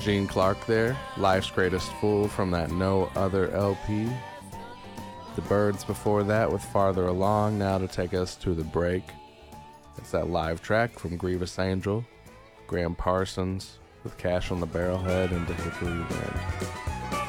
Gene Clark there, Life's Greatest Fool from that No Other LP. The Byrds before that with Farther Along, now to take us to the break. It's that live track from Grievous Angel, Graham Parsons with Cash on the Barrelhead and To Hickory Wind.